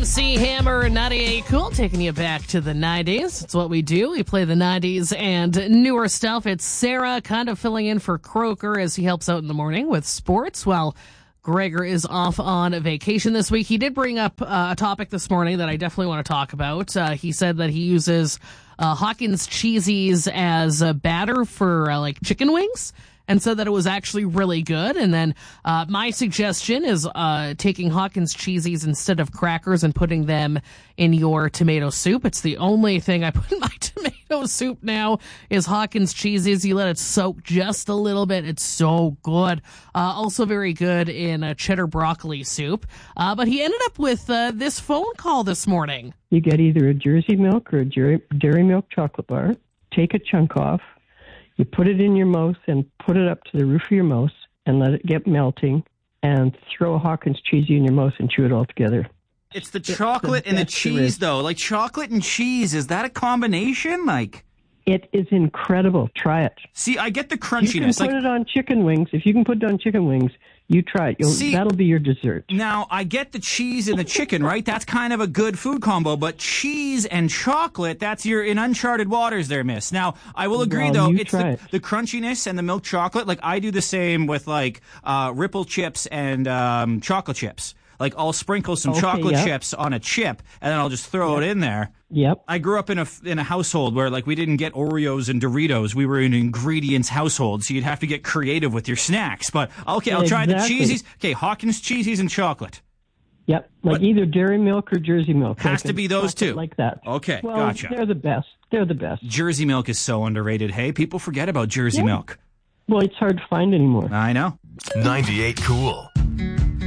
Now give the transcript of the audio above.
MC Hammer and 98 Cool, taking you back to the 90s. It's what we do. We play the 90s and newer stuff. It's Sarah kind of filling in for Croker as he helps out in the morning with sports while Gregor is off on vacation this week. He did bring up a topic this morning that I definitely want to talk about. He said that he uses Hawkins Cheesies as a batter for like chicken wings, and said that it was actually really good. And then my suggestion is taking Hawkins Cheesies instead of crackers and putting them in your tomato soup. It's the only thing I put in my tomato soup now is Hawkins Cheesies. You let it soak just a little bit. It's so good. Also very good in a cheddar broccoli soup. But he ended up with this phone call this morning. You get either a Jersey Milk or a Dairy Milk chocolate bar. Take a chunk off. You put it in your mouth and put it up to the roof of your mouth and let it get melting and throw a Hawkins Cheesie in your mouth and chew it all together. It's the chocolate and the cheese, though. Like chocolate and cheese, is that a combination? Like, it is incredible. Try it. See, I get the crunchiness. You can put it on chicken wings. If you can put it on chicken wings, you try it. That'll be your dessert. Now, I get the cheese and the chicken, right? That's kind of a good food combo. But cheese and chocolate, you're in uncharted waters there, miss. Now, I will agree, though, it's the crunchiness and the milk chocolate. Like, I do the same with, like, Ripple chips and chocolate chips. Like, I'll sprinkle some chocolate chips on a chip, and then I'll just throw it in there. Yep. I grew up in a household where, like, we didn't get Oreos and Doritos. We were in an ingredients household, so you'd have to get creative with your snacks. But, okay, I'll try the cheesies. Okay, Hawkins Cheesies and chocolate. Yep, like either Dairy Milk or Jersey Milk. Has to be those two. Like that. Okay, well, gotcha. They're the best. They're the best. Jersey Milk is so underrated. Hey, people forget about Jersey Milk. Well, it's hard to find anymore. I know. 98 Cool.